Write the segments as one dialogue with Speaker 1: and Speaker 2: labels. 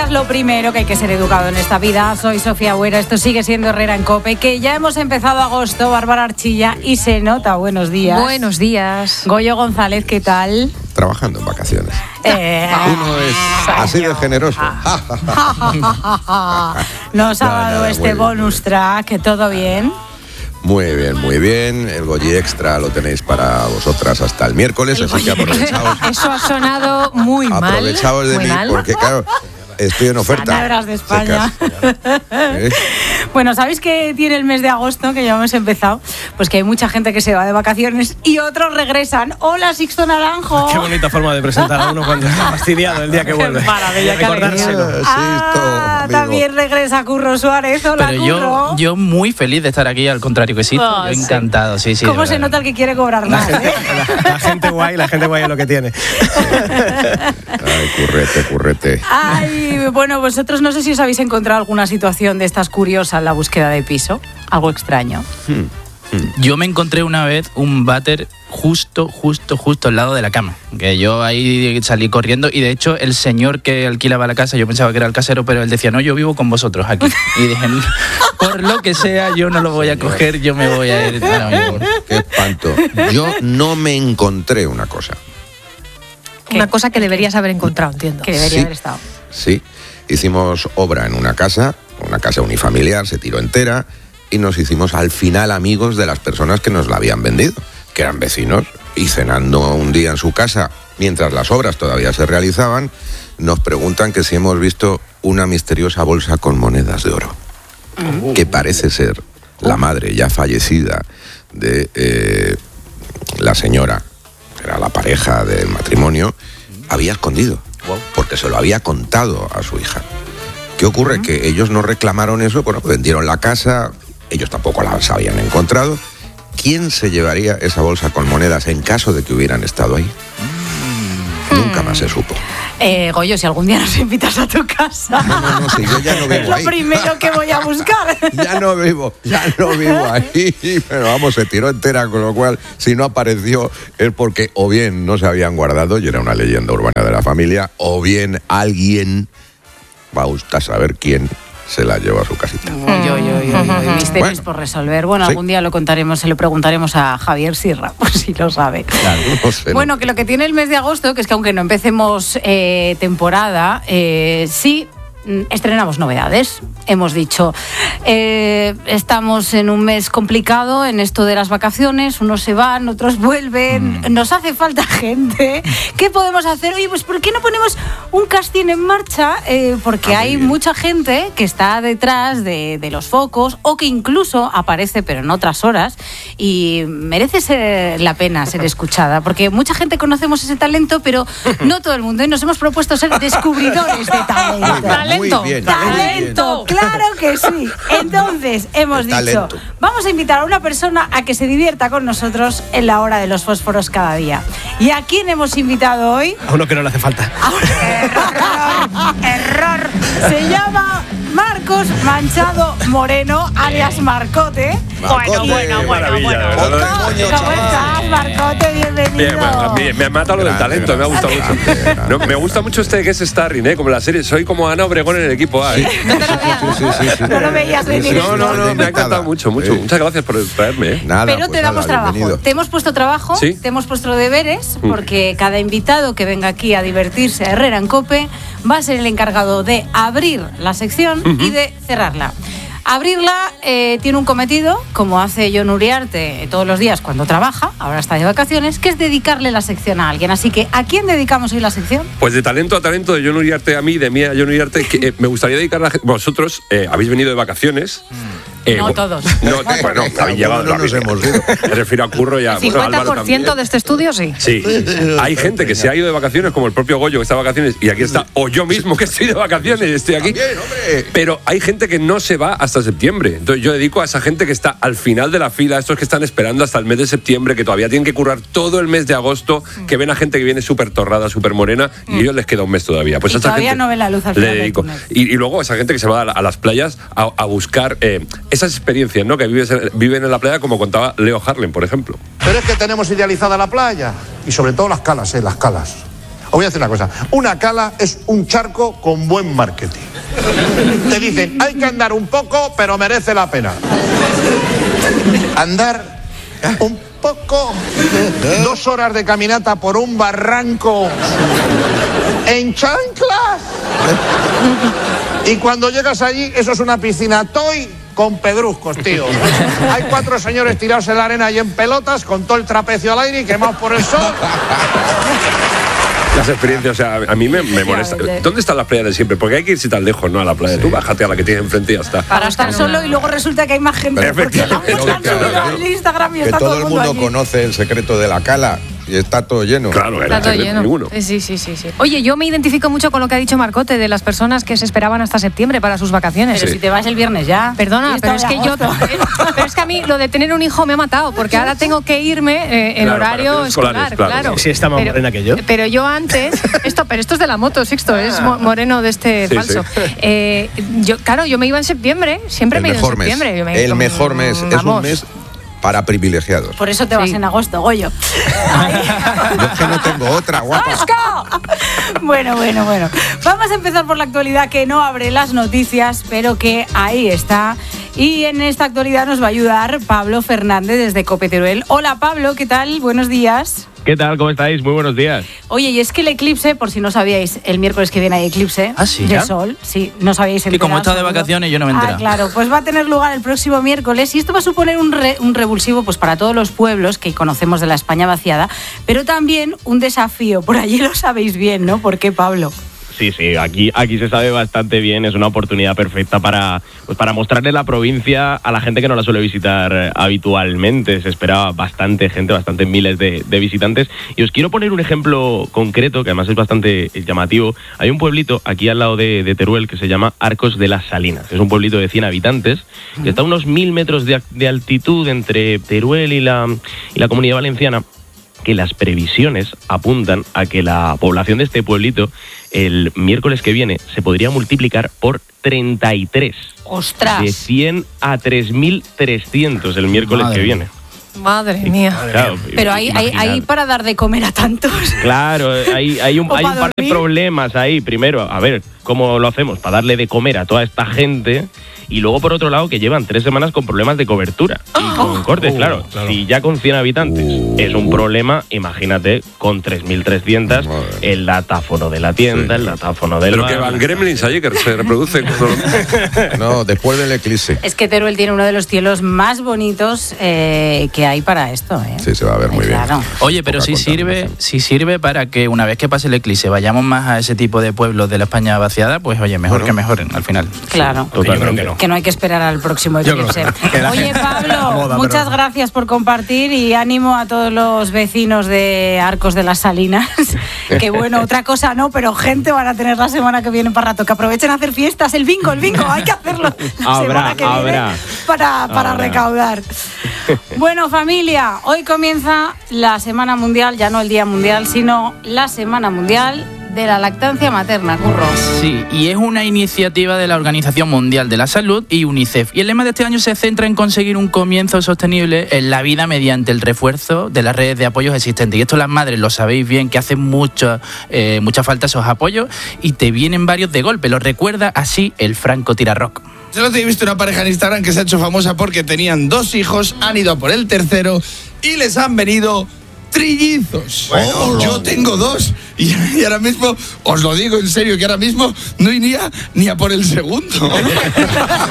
Speaker 1: es lo primero, que hay que ser educado en esta vida. Soy Sofía Agüero, esto sigue siendo Herrera en COPE, que ya hemos empezado agosto, Bárbara Archilla, y se nota. Buenos días.
Speaker 2: Buenos días.
Speaker 1: Goyo González, ¿qué tal?
Speaker 3: Trabajando en vacaciones. Uno es así de generoso.
Speaker 1: Nos ha dado este bonus track, ¿todo bien?
Speaker 3: Muy bien, muy bien. El Goyi Extra lo tenéis para vosotras hasta el miércoles, así que aprovechaos.
Speaker 2: Eso ha sonado muy mal.
Speaker 3: Aprovechaos de mí, porque claro, estoy en oferta.
Speaker 1: Palabras de España. Bueno, ¿sabéis que tiene el mes de agosto, que ya hemos empezado? Pues que hay mucha gente que se va de vacaciones y otros regresan. ¡Hola, Sixto Naranjo!
Speaker 4: Qué bonita forma de presentar a uno cuando está fastidiado el día que vuelve.
Speaker 1: Qué maravilla, qué alegría. También regresa Curro Suárez. Hola,
Speaker 5: pero
Speaker 1: Curro.
Speaker 5: yo muy feliz de estar aquí, al contrario que sí. Yo encantado, sí.
Speaker 1: ¿Cómo se nota el que quiere cobrar más?
Speaker 4: La gente guay es lo que tiene.
Speaker 3: Ay, currete.
Speaker 1: Ay, bueno, vosotros no sé si os habéis encontrado alguna situación de estas curiosas en la búsqueda de piso. Algo extraño.
Speaker 5: Yo me encontré una vez un váter justo al lado de la cama, que yo ahí salí corriendo, y de hecho el señor que alquilaba la casa, yo pensaba que era el casero, pero él decía, no, yo vivo con vosotros aquí, y dije, por lo que sea, yo no lo voy a coger, yo me voy a ir ahora mismo.
Speaker 3: Qué espanto. Yo no me encontré una cosa.
Speaker 2: Una cosa que deberías haber encontrado, entiendo.
Speaker 1: Que debería haber estado.
Speaker 3: Sí, hicimos obra en una casa unifamiliar, se tiró entera, y nos hicimos al final amigos de las personas que nos la habían vendido, que eran vecinos, y cenando un día en su casa, mientras las obras todavía se realizaban, nos preguntan que si hemos visto una misteriosa bolsa con monedas de oro, que parece ser la madre ya fallecida de la señora, que era la pareja del matrimonio, había escondido, porque se lo había contado a su hija. ¿Qué ocurre? Que ellos no reclamaron eso, bueno, vendieron la casa, ellos tampoco las habían encontrado. ¿Quién se llevaría esa bolsa con monedas en caso de que hubieran estado ahí? Nunca más se supo.
Speaker 1: Goyo, si algún día nos invitas a tu casa.
Speaker 3: No, si yo ya no vivo ahí.
Speaker 1: Es lo primero que voy a buscar.
Speaker 3: Ya no vivo ahí. Pero vamos, se tiró entera, con lo cual, si no apareció, es porque o bien no se habían guardado, y era una leyenda urbana de la familia, o bien alguien, va a saber quién, se la lleva a su casita.
Speaker 1: Misterios por resolver. Bueno, algún día lo contaremos, se lo preguntaremos a Javier Sierra, por si lo sabe.
Speaker 3: Claro, no sé.
Speaker 1: Bueno, que lo que tiene el mes de agosto, que es que aunque no empecemos temporada, sí estrenamos novedades. Hemos dicho, estamos en un mes complicado en esto de las vacaciones, unos se van, otros vuelven, nos hace falta gente. ¿Qué podemos hacer? Oye, pues ¿por qué no ponemos un casting en marcha? Porque hay mucha gente que está detrás de los focos, o que incluso aparece, pero en otras horas, y merece la pena ser escuchada, porque mucha gente conocemos ese talento, pero no todo el mundo, y nos hemos propuesto ser descubridores de talento. Talento, claro que sí. Entonces hemos dicho, vamos a invitar a una persona a que se divierta con nosotros en la hora de los fósforos cada día. ¿Y a quién hemos invitado hoy?
Speaker 4: A uno que no le hace falta.
Speaker 1: Error. Se llama Marcos Manchado Moreno, alias Marcote. Bueno. ¿Cómo estás, Marcote? Bienvenido.
Speaker 6: Bien, me ha matado lo del talento, me ha gustado mucho. No, me gusta mucho este que es Starring, como la serie. Soy como Ana Obregón en el equipo A.
Speaker 3: Sí.
Speaker 1: No lo veías venir.
Speaker 6: No, me ha encantado mucho. Muchas gracias por traerme.
Speaker 3: Nada,
Speaker 1: pero te damos trabajo.
Speaker 3: Bienvenido.
Speaker 1: Te hemos puesto trabajo,
Speaker 6: ¿Sí?
Speaker 1: Te hemos puesto deberes, porque cada invitado que venga aquí a divertirse a Herrera en COPE va a ser el encargado de abrir la sección y de cerrarla. Abrirla tiene un cometido, como hace Jon Uriarte todos los días cuando trabaja, ahora está de vacaciones, que es dedicarle la sección a alguien. Así que, ¿a quién dedicamos hoy la sección?
Speaker 6: Pues de talento a talento, de Jon Uriarte a mí, de mí a Jon Uriarte, que me gustaría dedicar a vosotros. Habéis venido de vacaciones.
Speaker 1: No todos.
Speaker 6: Bueno, habéis llegado.
Speaker 3: No nos hemos ido.
Speaker 6: Me refiero a Curro y a
Speaker 2: 50% de este estudio, sí.
Speaker 6: Sí. Hay gente que se ha ido de vacaciones, como el propio Goyo que está de vacaciones, y aquí está, o yo mismo que estoy de vacaciones y estoy aquí.
Speaker 3: También, hombre.
Speaker 6: Pero hay gente que no se va hasta septiembre. Entonces yo dedico a esa gente que está al final de la fila, estos que están esperando hasta el mes de septiembre, que todavía tienen que currar todo el mes de agosto, que ven a gente que viene súper torrada, súper morena, y a ellos les queda un mes todavía. Pues
Speaker 1: y
Speaker 6: a esa
Speaker 1: todavía
Speaker 6: gente
Speaker 1: no ven la luz al final
Speaker 6: le dedico.
Speaker 1: del túnel.
Speaker 6: Y luego esa gente que se va a las playas a buscar esas experiencias, ¿no? Que viven en la playa, como contaba Leo Harlem, por ejemplo.
Speaker 7: Pero es que tenemos idealizada la playa y sobre todo las calas. Os voy a decir una cosa. Una cala es un charco con buen marketing. Te dicen, hay que andar un poco, pero merece la pena. Andar un poco, 2 horas de caminata por un barranco en chanclas. Y cuando llegas allí, eso es una piscina toy con pedruscos, tío. Hay 4 señores tirados en la arena y en pelotas con todo el trapecio al aire y quemados por el sol.
Speaker 6: Las experiencias, o sea, a mí me molesta. ¿Dónde están las playas de siempre? Porque hay que irse tan lejos, ¿no? A la playa. Sí. Tú bájate a la que tienes enfrente y ya está.
Speaker 1: Para estar solo y luego resulta que hay más gente. Porque la han subido al Instagram y
Speaker 3: que
Speaker 1: está
Speaker 3: todo el mundo
Speaker 1: allí.
Speaker 3: conoce el secreto de la cala y está todo lleno.
Speaker 6: Claro,
Speaker 2: Está todo lleno.
Speaker 6: ninguno.
Speaker 2: Sí. Oye, yo me identifico mucho con lo que ha dicho Marcote de las personas que se esperaban hasta septiembre para sus vacaciones.
Speaker 1: Pero si te vas el viernes ya.
Speaker 2: Perdona, pero es que pero es que a mí lo de tener un hijo me ha matado, porque ahora tengo que irme en horario escolar, claro.
Speaker 4: Sí, está más morena que yo.
Speaker 2: Pero yo antes, pero esto es de la moto, Sixto, es moreno de este falso.
Speaker 3: Sí.
Speaker 2: Yo me iba en septiembre, siempre me he ido en septiembre.
Speaker 3: El mejor mes, es un mes para privilegiados.
Speaker 1: Por eso te vas en agosto, Goyo.
Speaker 3: Yo es que no tengo otra, guapa.
Speaker 1: Bueno. Vamos a empezar por la actualidad que no abre las noticias, pero que ahí está. Y en esta actualidad nos va a ayudar Pablo Fernández desde COPE Teruel. Hola Pablo, ¿qué tal? Buenos días.
Speaker 8: ¿Qué tal? ¿Cómo estáis? Muy buenos días.
Speaker 1: Oye, y es que el eclipse, por si no sabíais, el miércoles que viene hay eclipse de sol. Sí, no sabíais enterado.
Speaker 5: Y como he estado de vacaciones, yo no me he enterado.
Speaker 1: Claro, pues va a tener lugar el próximo miércoles y esto va a suponer un revulsivo pues para todos los pueblos que conocemos de la España vaciada, pero también un desafío. Por allí lo sabéis bien, ¿no? ¿Por qué, Pablo?
Speaker 8: Sí, aquí se sabe bastante bien, es una oportunidad perfecta para mostrarle la provincia a la gente que no la suele visitar habitualmente. Se espera bastante gente, bastantes miles de visitantes. Y os quiero poner un ejemplo concreto, que además es bastante llamativo. Hay un pueblito aquí al lado de Teruel que se llama Arcos de las Salinas. Es un pueblito de 100 habitantes, que está a unos 1000 metros de altitud entre Teruel y la Comunidad Valenciana, que las previsiones apuntan a que la población de este pueblito el miércoles que viene se podría multiplicar por 33.
Speaker 1: ¡Ostras!
Speaker 8: De 100 a 3.300 el miércoles que viene.
Speaker 2: Madre mía.
Speaker 8: Claro,
Speaker 1: pero hay para dar de comer a tantos.
Speaker 8: Claro, hay un par de problemas ahí. Primero, a ver, ¿cómo lo hacemos? Para darle de comer a toda esta gente. Y luego, por otro lado, que llevan 3 semanas con problemas de cobertura y con cortes, claro. Si ya con 100 habitantes es un problema, imagínate con 3.300 el datáfono de la tienda, el datáfono del
Speaker 6: Pero
Speaker 8: bar.
Speaker 6: que van gremlins allí, que se reproducen.
Speaker 3: No, después del eclipse.
Speaker 1: Es que Teruel tiene uno de los cielos más bonitos que hay para esto.
Speaker 3: Sí, se va a ver muy bien.
Speaker 5: Oye, pero si sirve para que una vez que pase el eclipse vayamos más a ese tipo de pueblos de la España vaciada, pues oye, mejor que mejoren al final.
Speaker 1: Claro.
Speaker 8: Totalmente.
Speaker 1: Que no hay que esperar al próximo eclipse. Oye, Pablo, muchas gracias por compartir y ánimo a todos los vecinos de Arcos de las Salinas. Que bueno, otra cosa no, pero gente van a tener la semana que viene para rato. Que aprovechen a hacer fiestas. El bingo, hay que hacerlo la semana que viene para recaudar. Bueno, familia, hoy comienza la Semana Mundial, ya no el Día Mundial, sino la Semana Mundial de la lactancia materna, Curro.
Speaker 5: Sí, y es una iniciativa de la Organización Mundial de la Salud y UNICEF. Y el lema de este año se centra en conseguir un comienzo sostenible en la vida mediante el refuerzo de las redes de apoyos existentes. Y esto las madres lo sabéis bien, que hacen mucha falta esos apoyos y te vienen varios de golpe. Lo recuerda así el Franco Tirarrock.
Speaker 9: Solo te he visto una pareja en Instagram que se ha hecho famosa porque tenían 2 hijos, han ido a por el tercero y les han venido trillizos. Bueno, yo tengo 2 y ahora mismo, os lo digo en serio, que ahora mismo no iría ni a por el segundo. que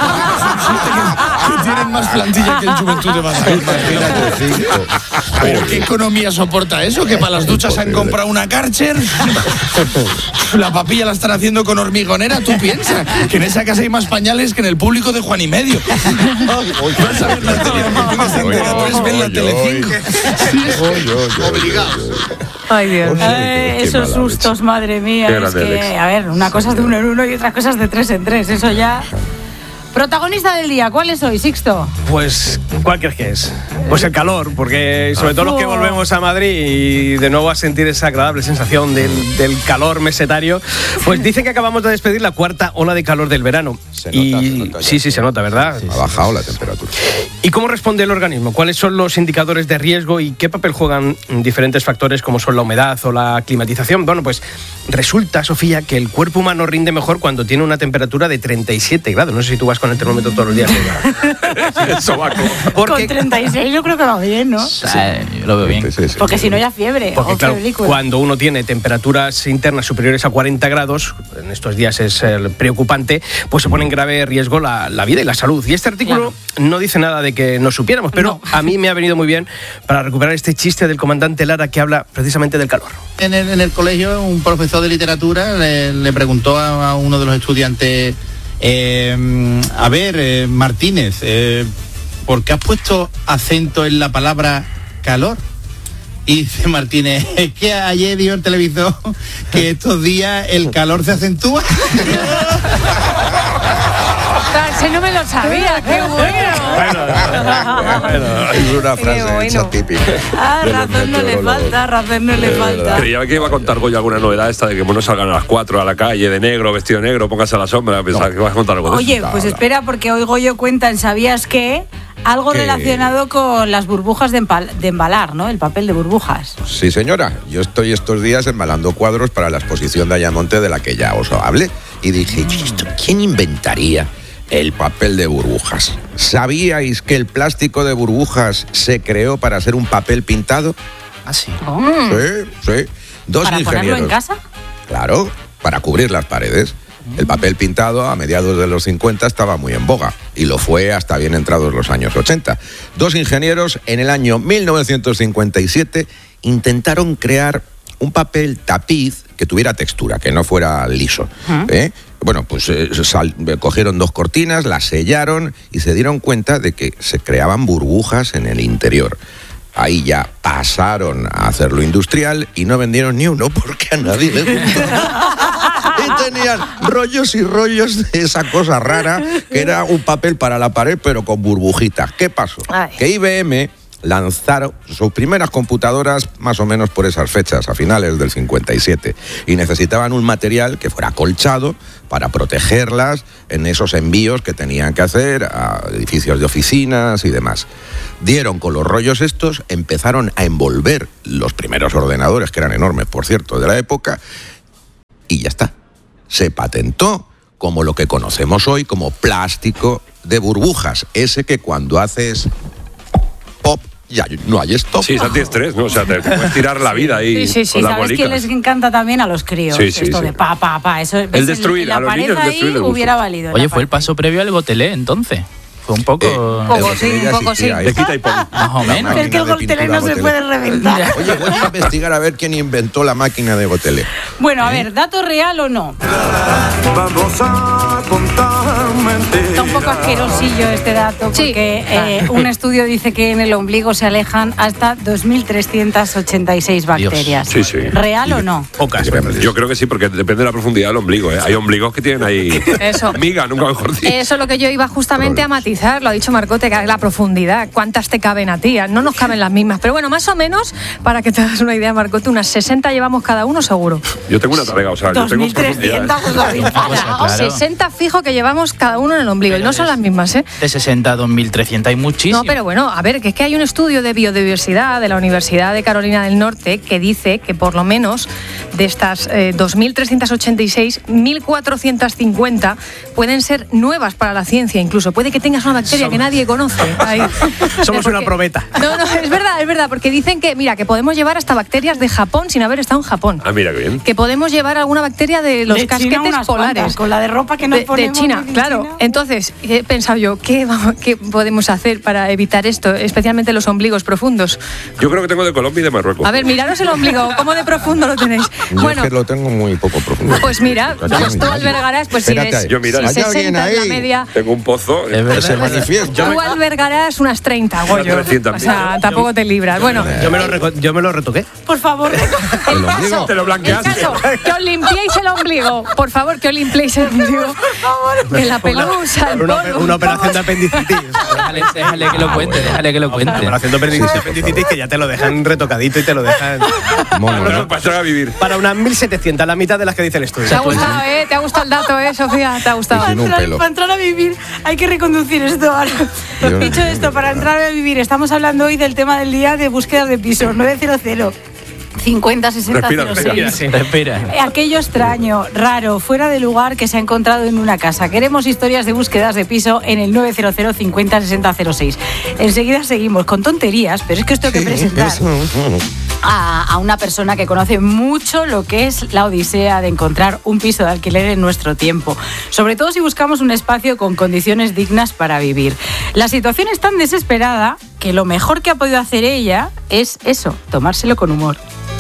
Speaker 9: tienen más plantilla que el Juventud de Badalona. Pero ¿qué economía soporta eso? Que para las duchas han comprado una Karcher. La papilla la están haciendo con hormigonera. Tú piensas que en esa casa hay más pañales que en el público de Juan y Medio. Vas a ver la tele, ven la Telecinco.
Speaker 7: Obligados.
Speaker 2: Ay, Dios.
Speaker 1: Esos sustos, madre mía. Es que, a ver, una cosa es de 1 en 1 y otra cosa es de 3 en 3. Eso ya... Protagonista del día, ¿cuál es hoy, Sixto?
Speaker 4: Pues, ¿cuál crees que es? Pues el calor, porque sobre todo los que volvemos a Madrid y de nuevo a sentir esa agradable sensación del calor mesetario, pues dicen que acabamos de despedir la cuarta ola de calor del verano.
Speaker 3: Se nota
Speaker 4: sí, se nota, ¿verdad?
Speaker 3: Ha bajado la temperatura.
Speaker 4: ¿Y cómo responde el organismo? ¿Cuáles son los indicadores de riesgo y qué papel juegan diferentes factores como son la humedad o la climatización? Bueno, pues resulta, Sofía, que el cuerpo humano rinde mejor cuando tiene una temperatura de 37 grados. No sé si tú vas con el termómetro todos los días.
Speaker 6: El sobaco.
Speaker 1: Con 36 yo creo que va bien, ¿no?
Speaker 5: Yo lo veo bien.
Speaker 3: Sí.
Speaker 1: Porque si no ya fiebre.
Speaker 4: Porque
Speaker 1: o
Speaker 4: claro,
Speaker 1: febrícula.
Speaker 4: cuando uno tiene temperaturas internas superiores a 40 grados, en estos días es preocupante, pues se pone en grave riesgo la vida y la salud. Y este artículo no dice nada de que no supiéramos, pero a mí me ha venido muy bien para recuperar este chiste del comandante Lara que habla precisamente del calor.
Speaker 10: En el colegio, un profesor de literatura le preguntó a uno de los estudiantes, Martínez, ¿por qué has puesto acento en la palabra calor? Y dice Martínez, es que ayer dijo el televisor que estos días el calor se acentúa.
Speaker 2: Si no me lo sabía, qué bueno.
Speaker 3: Es una frase hecha típica.
Speaker 1: Razón no le falta.
Speaker 6: Creía que iba a contar Goya alguna novedad esta de que no salgan a las 4 a la calle de negro, vestido de negro, póngase a la sombra. Pensaba que ibas a contar algo de eso.
Speaker 1: Oye, pues espera, porque hoy Goyo cuenta en ¿Sabías qué? Algo relacionado con las burbujas de embalar, ¿no? El papel de burbujas.
Speaker 3: Sí, señora. Yo estoy estos días embalando cuadros para la exposición de Ayamonte de la que ya os hablé. Y dije, ¿quién inventaría el papel de burbujas? ¿Sabíais que el plástico de burbujas se creó para ser un papel pintado?
Speaker 5: Ah, sí.
Speaker 3: Sí. Dos
Speaker 1: ¿Para
Speaker 3: ingenieros.
Speaker 1: ponerlo en casa?
Speaker 3: Claro, para cubrir las paredes. El papel pintado a mediados de los 50 estaba muy en boga y lo fue hasta bien entrados los años 80. Dos ingenieros en el año 1957 intentaron crear un papel tapiz que tuviera textura, que no fuera liso. Bueno, pues cogieron dos cortinas, las sellaron y se dieron cuenta de que se creaban burbujas en el interior. Ahí ya pasaron a hacerlo industrial y no vendieron ni uno porque a nadie le gustó. Y tenían rollos y rollos de esa cosa rara que era un papel para la pared pero con burbujitas. ¿Qué pasó? Que IBM lanzaron sus primeras computadoras más o menos por esas fechas, a finales del 57, y necesitaban un material que fuera acolchado para protegerlas en esos envíos que tenían que hacer a edificios de oficinas y demás. Dieron con los rollos estos, empezaron a envolver los primeros ordenadores, que eran enormes, por cierto, de la época, y ya está. Se patentó como lo que conocemos hoy como plástico de burbujas, ese que cuando haces pop ya no hay stop.
Speaker 6: Sí, es antiestrés, ¿no? O sea, te puedes tirar la vida ahí
Speaker 1: Sí.
Speaker 6: con las
Speaker 1: ¿Sabes
Speaker 6: bolicas.
Speaker 1: quién les encanta también a los críos?
Speaker 6: Sí.
Speaker 1: Esto de pa. Eso,
Speaker 6: El destruir,
Speaker 1: la
Speaker 6: a los
Speaker 1: pared
Speaker 6: niños
Speaker 1: ahí
Speaker 6: destruir les gusta.
Speaker 1: hubiera valido.
Speaker 5: Oye, fue el paso previo al gotelé, entonces. Fue un poco...
Speaker 1: Un poco sí.
Speaker 6: De quita y pon.
Speaker 5: Más o menos.
Speaker 1: Es que el gotelé no se puede reventar.
Speaker 3: Oye, voy a investigar a ver quién inventó la máquina de gotelé.
Speaker 1: Bueno, a ver, ¿dato real o no?
Speaker 11: Vamos a contar mentiras.
Speaker 1: Está un poco asquerosillo este dato, porque un estudio dice que en el ombligo se alejan hasta 2.386 bacterias.
Speaker 6: Sí.
Speaker 1: ¿Real o no?
Speaker 4: Pocas.
Speaker 6: Yo creo que sí, porque depende de la profundidad del ombligo. Hay ombligos que tienen ahí
Speaker 2: Eso.
Speaker 6: miga, nunca mejor dicho.
Speaker 2: Eso es lo que yo iba justamente a matizar, lo ha dicho Marcote, que es la profundidad. ¿Cuántas te caben a ti? No nos caben las mismas. Pero bueno, más o menos, para que te hagas una idea, Marcote, unas 60 llevamos cada uno seguro.
Speaker 6: Yo tengo una tarea, o sea, yo tengo
Speaker 1: 2.300 es la
Speaker 5: Claro.
Speaker 2: 60 fijo que llevamos cada uno en el ombligo. Y no son las mismas, ¿eh?
Speaker 5: De 60 a 2.300 hay muchísimo.
Speaker 2: No, pero bueno, a ver, que es que hay un estudio de biodiversidad de la Universidad de Carolina del Norte que dice que por lo menos de estas 2.386, 1.450 pueden ser nuevas para la ciencia incluso. Puede que tengas una bacteria que nadie conoce. Ahí.
Speaker 4: Somos una probeta.
Speaker 2: No, es verdad, porque dicen que, mira, que podemos llevar hasta bacterias de Japón sin haber estado en Japón.
Speaker 6: Ah, mira, qué bien.
Speaker 2: Que podemos llevar alguna bacteria de los
Speaker 1: De China
Speaker 2: casquetes
Speaker 1: unas
Speaker 2: polares.
Speaker 1: cuantas, con la de ropa que nos
Speaker 2: de
Speaker 1: ponemos
Speaker 2: China,
Speaker 1: en
Speaker 2: claro.
Speaker 1: China.
Speaker 2: Entonces, he pensado yo, ¿qué podemos hacer para evitar esto? Especialmente los ombligos profundos.
Speaker 6: Yo creo que tengo de Colombia y de Marruecos.
Speaker 2: A ver, miraros el ombligo, ¿cómo de profundo lo tenéis?
Speaker 3: Yo
Speaker 2: Bueno.
Speaker 3: es que lo tengo muy poco profundo.
Speaker 2: Pues mira, pues tú albergarás, pues si
Speaker 3: Espérate
Speaker 2: es,
Speaker 3: ahí.
Speaker 6: Yo, mira,
Speaker 2: si
Speaker 6: ¿hay
Speaker 2: 60 es la media,
Speaker 6: Tengo un pozo.
Speaker 3: Que se manifiesta.
Speaker 2: tú albergarás unas 30, Goyo.
Speaker 6: 300
Speaker 2: O sea, tampoco te libras. Bueno,
Speaker 4: Yo me lo retoqué.
Speaker 2: por favor, el caso,
Speaker 6: Te lo blanqueaste.
Speaker 2: el caso, que os limpiéis el ombligo. Por favor, que os limpiéis el ombligo. Que la pelusa, el polvo.
Speaker 4: Una operación de apendicitis.
Speaker 5: Déjale que lo cuente, déjale que lo cuente.
Speaker 4: Una operación de apendicitis que ya te lo dejan retocadito y te lo dejan
Speaker 3: Mono, ¿no?
Speaker 6: Para entrar a vivir.
Speaker 4: para unas 1.700, la mitad de las que dice el estudio.
Speaker 2: Te ha gustado, ¿eh? Te ha gustado el dato, Sofía? Te ha gustado.
Speaker 3: Y sin un pelo.
Speaker 1: Para entrar a vivir hay que reconducir esto ahora.
Speaker 3: Dios
Speaker 1: Dicho
Speaker 3: mío.
Speaker 1: esto, para entrar a vivir, estamos hablando hoy del tema del día de búsquedas de pisos. 900 50 60
Speaker 6: Respira,
Speaker 1: 06.
Speaker 5: Respira.
Speaker 1: Aquello extraño, raro, fuera de lugar que se ha encontrado en una casa. Queremos historias de búsquedas de piso en el 900 50 60 06. Enseguida seguimos con tonterías, pero es que os tengo que presentar a una persona que conoce mucho lo que es la odisea de encontrar un piso de alquiler en nuestro tiempo, sobre todo si buscamos un espacio con condiciones dignas para vivir. La situación es tan desesperada que lo mejor que ha podido hacer ella es eso, tomárselo con humor.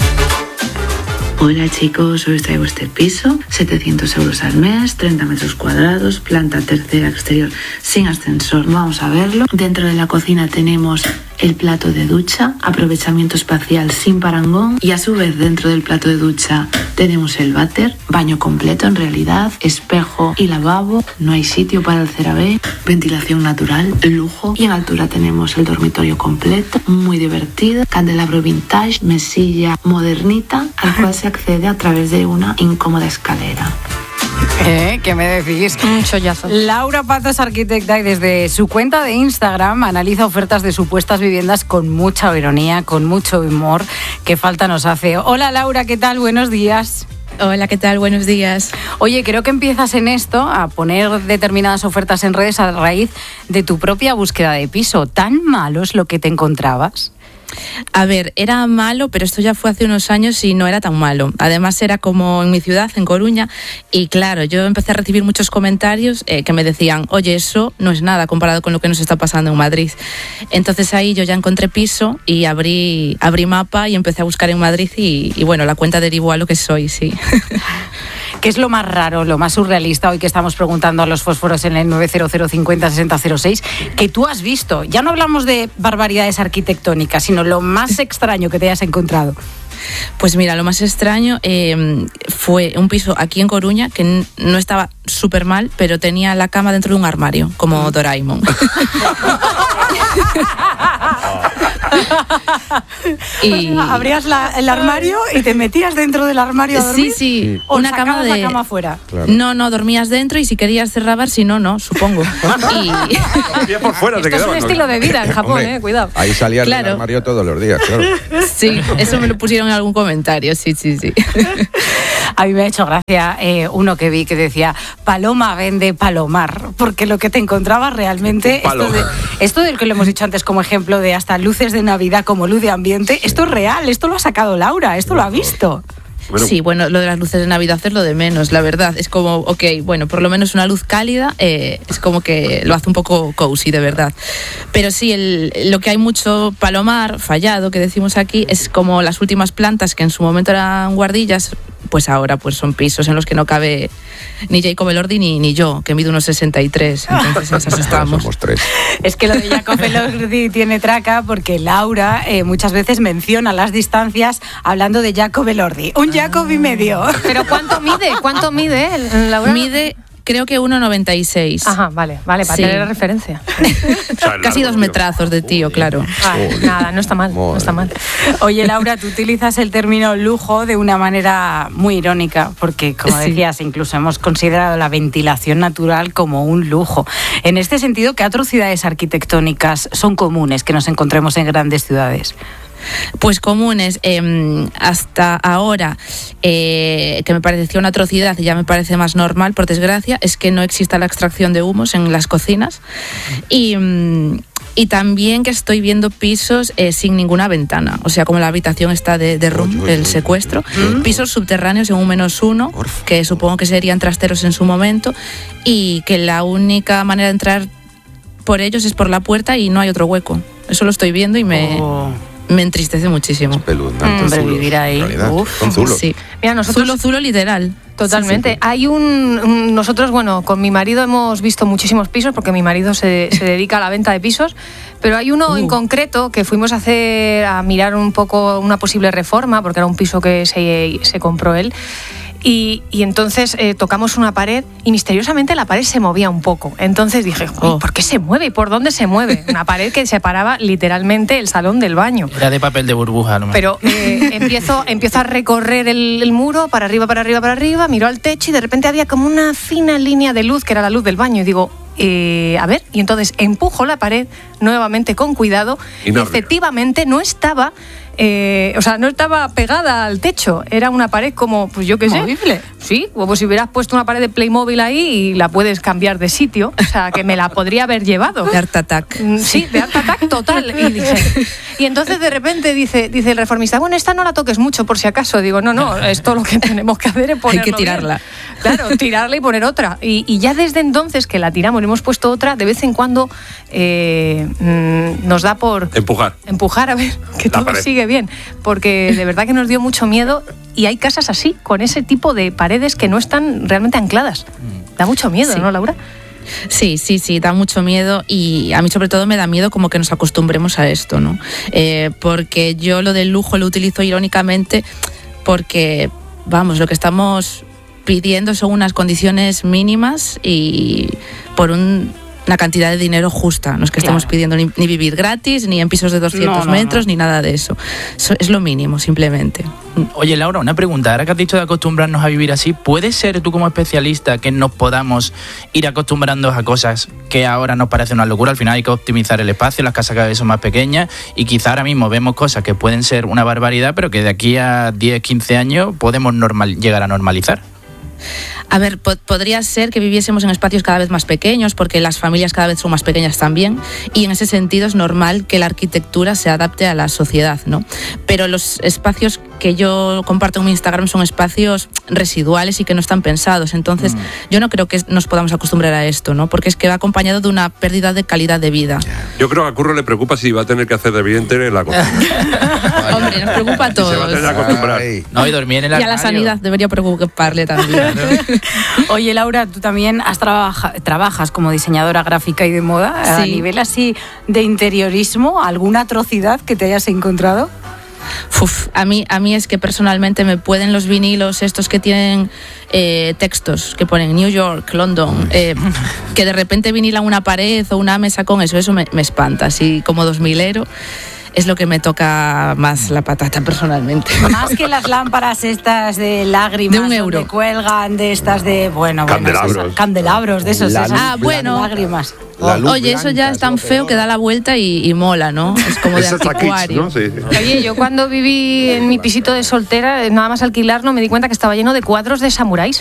Speaker 12: Hola chicos, hoy os traigo este piso, 700 euros al mes, 30 metros cuadrados, planta tercera exterior sin ascensor. Vamos a verlo. Dentro de la cocina tenemos el plato de ducha, aprovechamiento espacial sin parangón, y a su vez dentro del plato de ducha tenemos el váter, baño completo en realidad, espejo y lavabo, no hay sitio para el CeraVe, ventilación natural, lujo, y en altura tenemos el dormitorio completo, muy divertido, candelabro vintage, mesilla modernita, al cual se accede a través de una incómoda escalera.
Speaker 1: ¿Qué me decís?
Speaker 2: Un chollazo.
Speaker 1: Laura Pato es arquitecta y desde su cuenta de Instagram analiza ofertas de supuestas viviendas con mucha ironía, con mucho humor. ¿Qué falta nos hace? Hola Laura, ¿qué tal? Buenos días.
Speaker 13: Hola, ¿qué tal? Buenos días.
Speaker 1: Oye, creo que empiezas en esto a poner determinadas ofertas en redes a raíz de tu propia búsqueda de piso. ¿Tan malo es lo que te encontrabas?
Speaker 13: A ver, era malo, pero esto ya fue hace unos años y no era tan malo. Además era como en mi ciudad, en Coruña, y claro, yo empecé a recibir muchos comentarios que me decían, oye, eso no es nada comparado con lo que nos está pasando en Madrid. Entonces ahí yo ya encontré piso y abrí mapa y empecé a buscar en Madrid y bueno, la cuenta derivó a lo que soy, sí.
Speaker 1: ¿Qué es lo más raro, lo más surrealista hoy que estamos preguntando a los fósforos en el 900 50 60 06 que tú has visto? Ya no hablamos de barbaridades arquitectónicas, sino lo más extraño que te hayas encontrado.
Speaker 13: Pues mira, lo más extraño fue un piso aquí en Coruña que no estaba súper mal, pero tenía la cama dentro de un armario, como Doraemon.
Speaker 1: Y abrías el armario y te metías dentro del armario a dormir.
Speaker 13: Sí,
Speaker 1: o
Speaker 13: una cama de
Speaker 1: la cama afuera.
Speaker 3: Claro.
Speaker 13: No, dormías dentro y si querías cerrabas, si no, supongo.
Speaker 6: Dormía por fuera, te
Speaker 1: Esto es un
Speaker 6: quedabas, ¿no?
Speaker 1: estilo de vida en Japón,
Speaker 3: Hombre,
Speaker 1: cuidado.
Speaker 3: Ahí salías del
Speaker 13: Claro.
Speaker 3: armario todos los días, claro.
Speaker 13: Sí, eso me lo pusieron en algún comentario, sí.
Speaker 1: A mí me ha hecho gracia uno que vi que decía Paloma vende palomar, porque lo que te encontrabas realmente, esto del que lo hemos dicho antes como ejemplo de hasta luces de Navidad como luz de ambiente, esto es real, esto lo ha sacado Laura, esto lo ha visto.
Speaker 6: Bueno.
Speaker 13: Sí, bueno, lo de las luces de Navidad es lo de menos, la verdad. Es como, ok, bueno, por lo menos una luz cálida es como que lo hace un poco cozy, de verdad. Pero sí, lo que hay mucho palomar fallado, que decimos aquí, es como las últimas plantas que en su momento eran guardillas, pues ahora pues son pisos en los que no cabe ni Jacob Elordi ni yo, que mido unos 63, entonces esas estamos.
Speaker 3: Somos tres.
Speaker 1: Es que lo de Jacob Elordi tiene traca porque Laura muchas veces menciona las distancias hablando de Jacob Elordi. Un Jacob y medio.
Speaker 2: ¿Pero cuánto mide? ¿Cuánto mide, Laura?
Speaker 13: Mide, creo que 1,96.
Speaker 2: Ajá, vale, para
Speaker 13: Sí.
Speaker 2: tener la referencia.
Speaker 6: O sea,
Speaker 13: Casi
Speaker 6: largo,
Speaker 13: 2 metrazos de tío, claro.
Speaker 2: Vale, nada, no está mal, no está mal.
Speaker 1: Oye, Laura, tú utilizas el término lujo de una manera muy irónica, porque, como
Speaker 13: Sí.
Speaker 1: decías, incluso hemos considerado la ventilación natural como un lujo. En este sentido, ¿qué atrocidades arquitectónicas son comunes que nos encontremos en grandes ciudades?
Speaker 13: Pues comunes, hasta ahora, que me pareció una atrocidad y ya me parece más normal, por desgracia, es que no exista la extracción de humos en las cocinas y también que estoy viendo pisos sin ninguna ventana, o sea, como la habitación está de room, el secuestro, pisos subterráneos en un -1, que supongo que serían trasteros en su momento, y que la única manera de entrar por ellos es por la puerta y no hay otro hueco. Eso lo estoy viendo y me entristece muchísimo.
Speaker 1: Hombre, vivir ahí.
Speaker 3: Con zulo.
Speaker 13: Sí.
Speaker 2: Mira, nosotros...
Speaker 13: Zulo literal.
Speaker 2: Totalmente.
Speaker 13: Sí.
Speaker 2: Hay nosotros, bueno, con mi marido hemos visto muchísimos pisos porque mi marido se dedica a la venta de pisos, pero hay uno en concreto que fuimos a mirar un poco una posible reforma porque era un piso que se compró él. Y entonces tocamos una pared y misteriosamente la pared se movía un poco. Entonces dije, ¿por qué se mueve? ¿Y por dónde se mueve? Una pared que separaba literalmente el salón del baño.
Speaker 5: Era de papel de burbuja, a lo mejor.
Speaker 2: Pero empiezo a recorrer el muro para arriba, miro al techo y de repente había como una fina línea de luz que era la luz del baño y digo... a ver, y entonces empujo la pared nuevamente con cuidado y efectivamente no estaba no estaba pegada al techo, era una pared como, pues yo qué sé,
Speaker 1: ¿movible?
Speaker 2: Sí, como si hubieras puesto una pared de Playmobil ahí y la puedes cambiar de sitio, o sea, que me la podría haber llevado.
Speaker 13: De Art Attack.
Speaker 2: Sí, de Art Attack total. Y entonces de repente dice el reformista, bueno, esta no la toques mucho por si acaso. Digo, no, esto lo que tenemos que hacer es ponerlo.
Speaker 13: Hay que tirarla.
Speaker 2: Bien. Claro, tirarla y poner otra. Y ya desde entonces que la tiramos y hemos puesto otra, de vez en cuando nos da por... Empujar a ver que todo sigue bien, porque de verdad que nos dio mucho miedo y hay casas así, con ese tipo de paredes que no están realmente ancladas. Da mucho miedo,
Speaker 13: sí.
Speaker 2: ¿no, Laura?
Speaker 13: Sí, da mucho miedo y a mí sobre todo me da miedo como que nos acostumbremos a esto, ¿no? Porque yo lo del lujo lo utilizo irónicamente porque, vamos, lo que estamos pidiendo son unas condiciones mínimas y por una cantidad de dinero justa. No es que estemos pidiendo ni vivir gratis, ni en pisos de 200 metros, ni nada de eso. Es lo mínimo, simplemente.
Speaker 5: Oye, Laura, una pregunta. Ahora que has dicho de acostumbrarnos a vivir así, ¿puede ser tú como especialista que nos podamos ir acostumbrando a cosas que ahora nos parecen una locura? Al final hay que optimizar el espacio, las casas cada vez son más pequeñas y quizá ahora mismo vemos cosas que pueden ser una barbaridad, pero que de aquí a 10, 15 años podemos llegar a normalizar.
Speaker 13: A ver, podría ser que viviésemos en espacios cada vez más pequeños, porque las familias cada vez son más pequeñas también, y en ese sentido es normal que la arquitectura se adapte a la sociedad, ¿no? Pero los espacios que yo comparto en mi Instagram son espacios residuales y que no están pensados, entonces yo no creo que nos podamos acostumbrar a esto, ¿no? Porque es que va acompañado de una pérdida de calidad de vida.
Speaker 6: Yo creo que a Curro le preocupa si va a tener que hacer de evidente en la cocina.
Speaker 13: Hombre, nos preocupa a todos.
Speaker 6: Se va a tener que acostumbrar.
Speaker 5: No, y dormir en el
Speaker 13: armario. Y a la sanidad debería preocuparle también.
Speaker 1: Oye, Laura, tú también trabajas como diseñadora gráfica y de moda. Sí. A nivel así de interiorismo, ¿alguna atrocidad que te hayas encontrado?
Speaker 13: A mí es que personalmente me pueden los vinilos estos que tienen textos que ponen New York, London, que de repente vinilan una pared o una mesa con eso me espanta, así como 2000ero. Es lo que me toca más la patata personalmente.
Speaker 1: Más que las lámparas estas de lágrimas
Speaker 13: de €1
Speaker 1: que cuelgan, de estas de
Speaker 6: candelabros
Speaker 1: de esos.
Speaker 13: Bueno,
Speaker 1: lágrimas.
Speaker 13: Oye, eso ya es tan feo que da la vuelta y mola, ¿no? Es como de anticuario.
Speaker 6: ¿no? Sí.
Speaker 2: Oye, yo cuando viví en mi pisito de soltera, nada más alquilarlo, me di cuenta que estaba lleno de cuadros de samuráis.